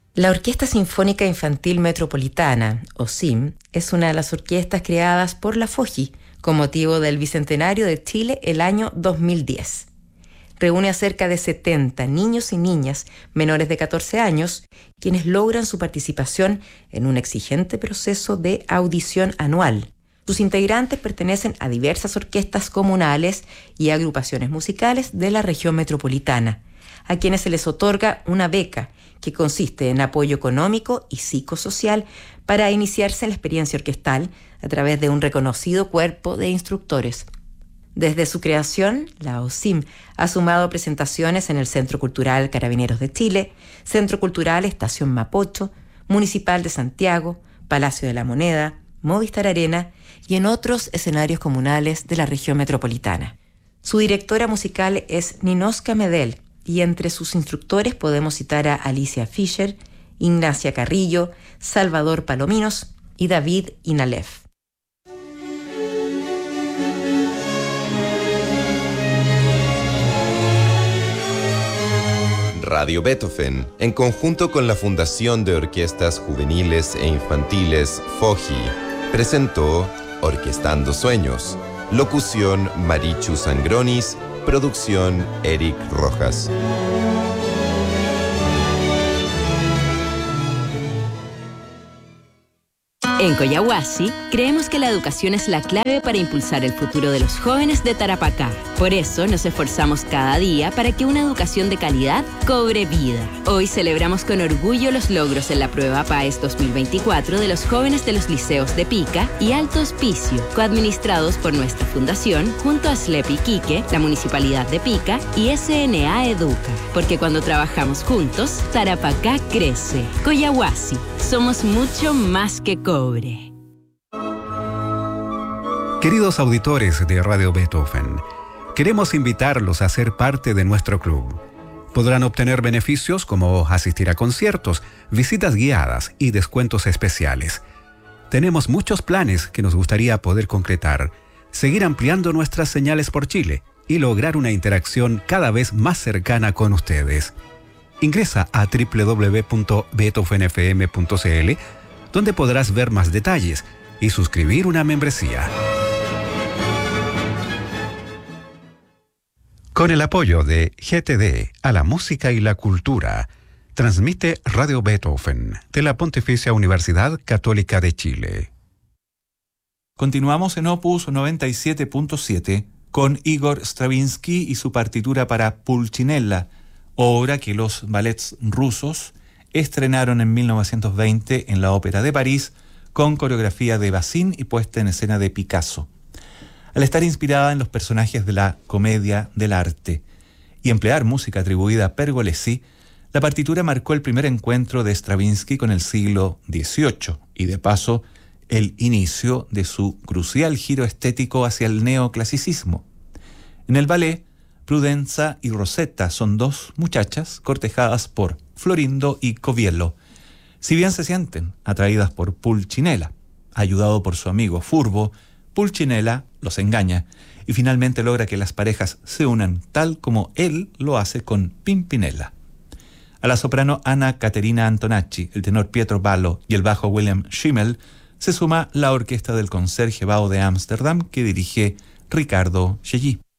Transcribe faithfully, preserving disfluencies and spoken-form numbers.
La Orquesta Sinfónica Infantil Metropolitana, o S I M, es una de las orquestas creadas por la FOJI con motivo del Bicentenario de Chile el año dos mil diez. Reúne a cerca de setenta niños y niñas menores de catorce años, quienes logran su participación en un exigente proceso de audición anual. Sus integrantes pertenecen a diversas orquestas comunales y agrupaciones musicales de la región metropolitana, a quienes se les otorga una beca que consiste en apoyo económico y psicosocial para iniciarse en la experiencia orquestal a través de un reconocido cuerpo de instructores. Desde su creación, la O S I M ha sumado presentaciones en el Centro Cultural Carabineros de Chile, Centro Cultural Estación Mapocho, Municipal de Santiago, Palacio de la Moneda, Movistar Arena y en otros escenarios comunales de la región metropolitana. Su directora musical es Ninoska Medel, y entre sus instructores podemos citar a Alicia Fischer, Ignacia Carrillo, Salvador Palominos y David Inalef. Radio Beethoven, en conjunto con la Fundación de Orquestas Juveniles e Infantiles FOJI, presentó Orquestando Sueños. Locución Marichu Sangronis. Producción Eric Rojas. En Coyahuasi, creemos que la educación es la clave para impulsar el futuro de los jóvenes de Tarapacá. Por eso nos esforzamos cada día para que una educación de calidad cobre vida. Hoy celebramos con orgullo los logros en la prueba PAES dos mil veinticuatro de los jóvenes de los liceos de Pica y Alto Hospicio, coadministrados por nuestra fundación junto a S L E P Iquique, la Municipalidad de Pica y S N A Educa. Porque cuando trabajamos juntos, Tarapacá crece. Coyahuasi, somos mucho más que cobre. Queridos auditores de Radio Beethoven, queremos invitarlos a ser parte de nuestro club. Podrán obtener beneficios como asistir a conciertos, visitas guiadas y descuentos especiales. Tenemos muchos planes que nos gustaría poder concretar, seguir ampliando nuestras señales por Chile y lograr una interacción cada vez más cercana con ustedes. Ingresa a doble u doble u doble u punto beethoven f m punto c l, donde podrás ver más detalles y suscribir una membresía. Con el apoyo de G T D a la música y la cultura, transmite Radio Beethoven de la Pontificia Universidad Católica de Chile. Continuamos en Opus noventa y siete punto siete con Igor Stravinsky y su partitura para Pulcinella, obra que los ballets rusos estrenaron en mil novecientos veinte en la Ópera de París con coreografía de Bazin y puesta en escena de Picasso. Al estar inspirada en los personajes de la comedia del arte y emplear música atribuida a Pergolesi, la partitura marcó el primer encuentro de Stravinsky con el siglo dieciocho y, de paso, el inicio de su crucial giro estético hacia el neoclasicismo. En el ballet, Prudenza y Rosetta son dos muchachas cortejadas por Florindo y Coviello. Si bien se sienten atraídas por Pulcinella, ayudado por su amigo Furbo, Pulcinella los engaña y finalmente logra que las parejas se unan tal como él lo hace con Pimpinella. A la soprano Anna Caterina Antonacci, el tenor Pietro Ballo y el bajo William Schimmel se suma la orquesta del Concertgebouw de Ámsterdam que dirige Ricardo Chailly.